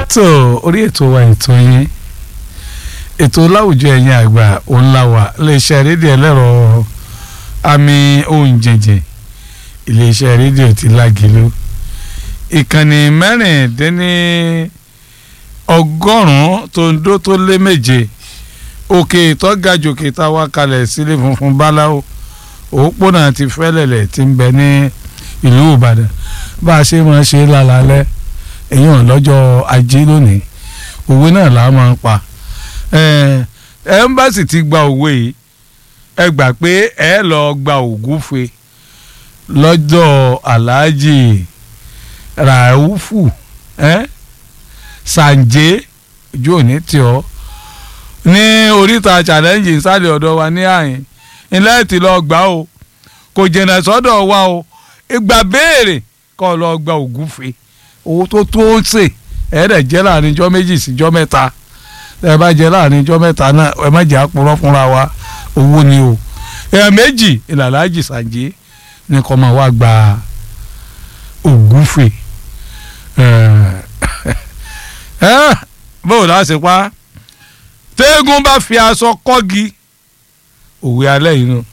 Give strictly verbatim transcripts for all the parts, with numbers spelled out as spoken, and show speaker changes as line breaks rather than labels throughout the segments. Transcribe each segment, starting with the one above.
tó orí ètò wa ètò yín ètò láwùjọ ẹ̀yin àgbà òun la wà iléeṣẹ́ rédíò ẹlẹ́rọ àmì ohùn jẹ̀jẹ̀ iléeṣẹ́ rédíò ti Lágìlú ìkànnì mẹ́rìndínní ọgọ́rùn-ún tó ń dó tó lé méje òkè ìtọ́gajù òkè táwa kalẹ̀ sílé funfun báláwo òpópónà ti fẹ́lẹ̀lẹ̀ ti ń bẹ ní ìlú Ìbàdàn bá a ṣe máa ṣe lálálẹ́ èyàn lọ́jọ́ ajé lónìí òwe náà là á máa ń pa ẹ̀ẹ́mbàsì ti gba òwe yìí ẹ gbà pé ẹ lọ gba ògúfe lọ́jọ́ aláàjì ràúfù sànjẹ́ ojú òní tí ọ ní oríta challenge ìsàlẹ̀ ọ̀dọ̀ wa ní àyìn ilé ti lọ gbà o kò jìnnà sọ́dọ̀ wa o ìgbà béèrè kọ́ lọ gba ògúfe owó tó tó ń sè ẹ̀ẹ́dẹ̀ jẹ́ láàrin ijọ́ méjì sí ijọ́ mẹ́ta ẹ bá jẹ́ láàrin ijọ́ mẹ́ta náà ẹ má jẹ́ àpòrọ́ fúnra wa owó ni o ẹ̀ méjì ìlàlájì sànjẹ́ ní kọ́ máa wá gba ògúfe bóò láti pa téégún bá fi aṣọ kọ́gi òwe alẹ́ yìí nù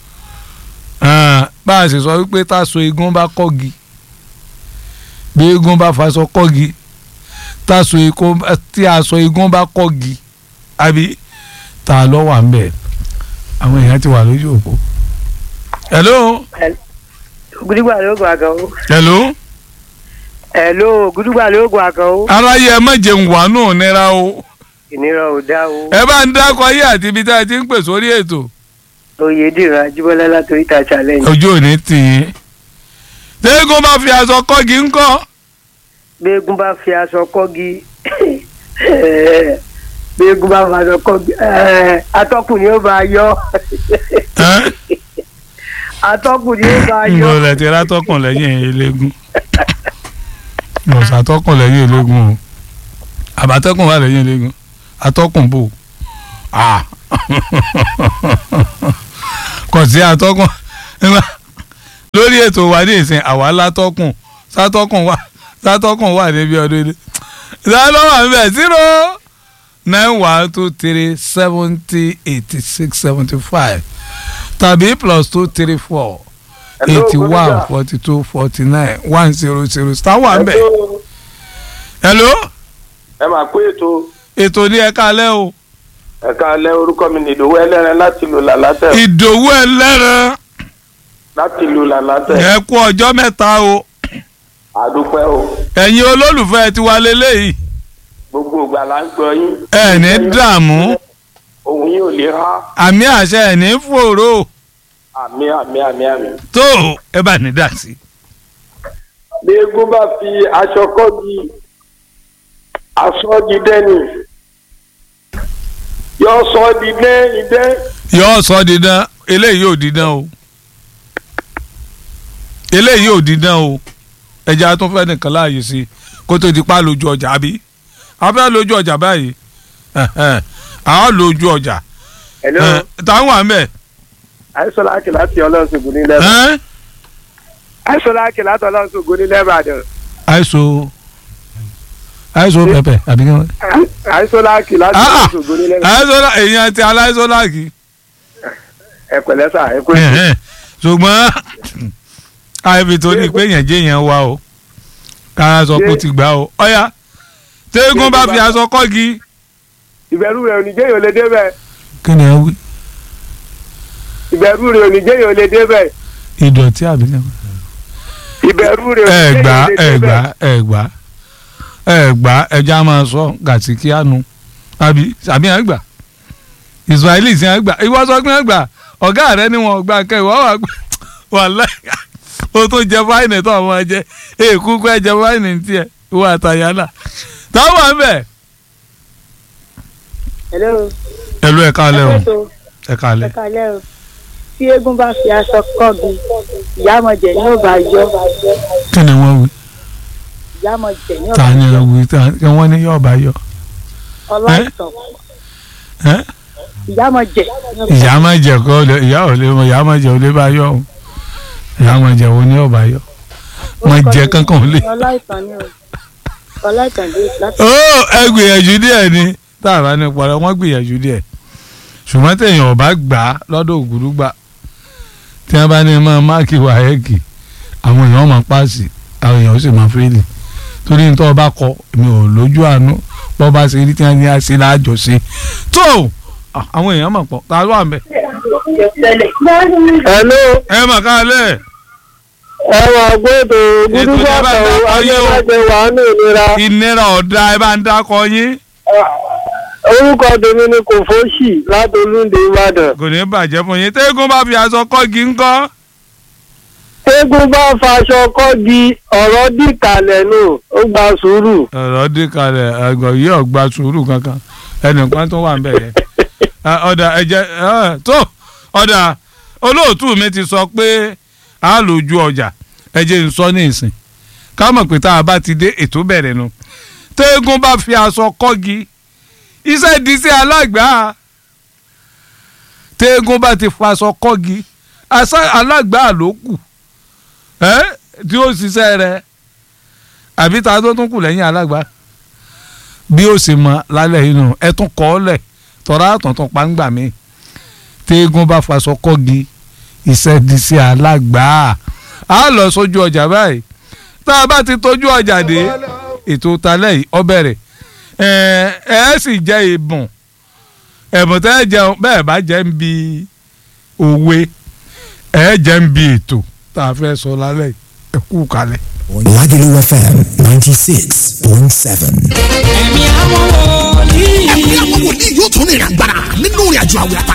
bá a sì sọ wípé táṣọ eégún bá kọ́gi bí eégún bá faṣọ kọ́gi táṣọ eégún tí aṣọ eégún bá kọ́gi àbí ta ló wà ń bẹ̀ àwọn èèyàn ti wà lójú òpó. hello.
Ògúdùgbà lóògùn àgàn o.
hello.
hello Ògúdùgbà lóògùn àgàn o.
aráyé ẹ má jẹun wà náà nira o.
ìnira ò dá o.
ẹ bá ń dákọ ayé àti ibi tá a ti ń pè sórí ètò.
Oyèdìran Ajíbọ́lá látòrí ta challenge.
ojú ò ní tì í. téégún bá fi aṣọ kọ́gi ńkọ́.
béégún bá fi aṣọ kọ́gi béégún bá fi aṣọ kọ́gi atọ́kùn ni ó bá yọ. atọ́kùn ni ó bá yọ.
mo lè ti rátọ́kùn lẹ́yìn eléégún. mo ṣàtọ́kùn lẹ́yìn eléégún o. àbátẹ́kùn wà lẹ́yìn eléégún. atọ́kùn bò. kò sí atọ́kùn lórí ètò wa ní ìsìn àwa látọ́kùn sátọ́kùn wà sátọ́kùn wà níbi ọdún ilé ìdánilọ́wọ́ àmì bẹ́ẹ̀ zero nine one two three seventy eighty six seventy five tàbí plus two three four eighty one forty two forty nine one zero zero star one bẹ́ẹ̀. hello.
ẹ máa kó ètò.
ètò ní ẹ̀ka alẹ́ o.
ẹ̀ka alẹ́ orúkọ mi ní ìdòwú ẹlẹ́ran láti ìlú làlátẹ̀.
ìdòwú ẹlẹ́ran.
láti ìlú làlátẹ̀.
ẹ kú ọjọ́ mẹ́ta o.
àdúpẹ́ o.
ẹ̀yin olólùfẹ́ ti wá lélẹ́yìí.
gbogbo ìgbà là ń gbọ́ yín.
ẹ ní dààmú.
òun yóò lè há.
àmì àṣẹ ẹ̀ ní fòró.
àmì àmì àmì àmì.
tó ẹ bá ní dà sí.
bí eégún bá fi aṣọ kọ́gi aṣọ di dẹ́ni yóò sọ di dẹ́ idẹ́.
yóò sọ di dán eléyìí ò di dán o eléyìí ò di dán o ẹja tó fẹ́ nìkan láàyè sí kó tó di pa lójú ọjà àbí abẹ́ lójú ọjà báyìí àwọn lójú ọjà táwọn wà ń bẹ̀.
àìsàn láàkì láti ọlọ́sùnkùn nílẹ̀ Ìbàdàn. àìsàn láàkì láti ọlọ́sùnkùn nílẹ̀ Ìbàdàn.
àìsàn àìsàn pẹpẹ àbí kí wọn.
àìsàn láàkì láti ọlọ́sùnkùn nílẹ̀ Ìbàdàn.
àìsàn èèyàn ti aláìsàn láàkì.
ẹ pẹ̀lẹ́ sà ẹ kó ètò.
ṣùgbọ́n àìfi tó ní pé yẹn jẹ́ yẹn wá o kára sọ pé ó ti gbà o ọ̀ya téégún bá fi aṣọ kọ́gi.
ìbẹ̀rù rẹ̀ ò ní jẹ́ yóò lè débẹ̀.
kí ni ẹ wí.
ìbẹ̀rù rẹ̀ ò ní jẹ́ yóò lè débẹ̀.
ìdọ̀tí àbí kí wọn.
ìbẹ̀rù rẹ̀ ò ní jẹ́ yóò lè débẹ̀.
ẹ gbà ẹ gbà ẹ gbà ẹja máa sọ gàtìkíánu àbí àbí ẹ gbà israeli sì ẹ gbà ìwọ sọ pé ẹ gbà ọ̀gá rẹ ni wọn gbà kẹ ìwọ wà gbà wàláì o tó jẹ fáìnì tó àwọn jẹ èèkú kó ẹ jẹ fáìnì tiẹ ìwọ àtàyànà táwọn ẹ bẹ.
hello.
hello ẹ káalẹ́ o ẹ káalẹ́.
ẹ káalẹ́ o tí eégún bá fi aṣọ kọ́gi ìyámọ̀jẹ̀ ni ó bá yọ.
kí ni wọ́n wí.
ìyámọ̀jẹ̀ ni ó bá yọ.
ta ni wí kí wọ́n ní yóò bá yọ.
ọlọ́ọ̀tàn. ìyámọ̀jẹ̀.
ìyámọ̀jẹ̀ kọ́ ìyá ò lè mọ ìyámọ̀jẹ̀ ò lè bá yọ o ìyámọ̀jẹ̀ wo ni yóò bá yọ. wọ́n jẹ kankan ò lè.
ọláìtàn ni o. ọlátàndé láti.
ó ẹ gbìyànjú díẹ̀ ni tá a bá ní pọ̀rọ̀ wọ́n gbìyànjú díẹ̀ ṣùgbọ́n téèyàn ò bá gbà á lọ́dọ̀ ògùrúgbà tí wọ́n bá ní máa máàkì wáyẹ́kì àwọn èèyàn máa pàṣẹ àwọn èèyàn ó sì máa fẹ́lì torí nítorí ọba kọ mi ò lójú àánú bọ́ bá ṣe rí tí wọ́n ní àṣẹ láàjọṣe tó àwọn èèyàn máa pọ̀ tá a lọ́ àmì.
hello.
ẹ mà ká lẹ̀.
ẹ wà gbọ́dọ̀ gúdúgbà kan ayélujáde wà ní ìnira.
ìnira ọ̀dà ẹ bá ń dákọ yín.
orúkọ tèmi ni kò fóṣì láti olúndé ìbàdàn.
kò ní bàjẹ́ fún yín tẹ́gùn bá fi aṣọ kọ́gi ńkọ́.
tẹ́gùn bá faṣọ kọ́gi ọ̀rọ̀ dìkalẹ̀ nù ó gba sùúrù.
ọ̀rọ̀ dìkalẹ̀ àgọ̀ yìí ò gba sùúrù kankan ẹnìkan tó wà ń bẹ̀ yẹn. ọ̀dà ẹ̀jẹ̀ tó ọ̀dà olóòtú mi ti sọ pé a lójú ọjà ẹ̀jẹ̀ ń sọ ní ìsìn ká mọ̀ pé tá a bá ti dé ètò bẹ̀rẹ̀ nu tẹ́gùn bá fi aṣọ kọ́gi iṣẹ́ di sí alágbá tẹ́gùn bá ti faṣọ kọ́gi alágbá ló kù tí ó ṣiṣẹ́ rẹ̀ àbí ta tó tún kù lẹ́yìn alágbá bí ó sì mọ lálẹ́ inú ẹ tún kọ́ ọ lẹ̀ tọ́ra àtọ̀tún pàǹgbà mi tẹ́gùn bá faṣọ kọ́gi iṣẹ́ di sí alágbá a lọ sójú ọjà báyìí tá a bá ti tójú ọjà dé ètò talẹ́ yìí ó bẹ̀rẹ̀ ẹ ẹ sì jẹ́ ìbùn ẹ̀bùn tẹ́ ẹ jẹun bẹ́ẹ̀ bá jẹ́ ń bi òwe ẹ jẹ́ ń bi ètò tá a fẹ́ sọ lálẹ́ yìí ẹ kú kalẹ̀.
Lagelu F M ninety six point seven.
ẹ̀mí àwọn wòlíì.
ẹ̀mí àwọn wòlíì yóò tún ní ìrìn àgbàrá nínú ìrìn àjò àwẹ̀ àtà